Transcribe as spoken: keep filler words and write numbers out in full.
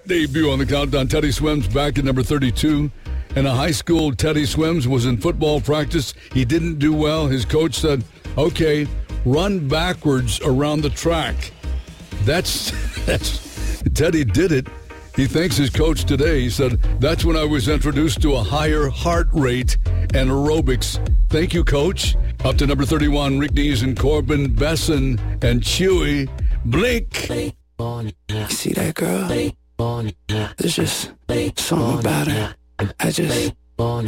Debut on the countdown. Teddy Swims back at number thirty-two. In a high school, Teddy Swims was in football practice. He didn't do well. His coach said, okay, run backwards around the track. That's, that's, Teddy did it. He thanks his coach today. He said, that's when I was introduced to a higher heart rate and aerobics. Thank you, Coach. Up to number thirty-one, Rick Dees and Corbin Besson and Chewy. Blink. You see that girl? There's just something about her. I just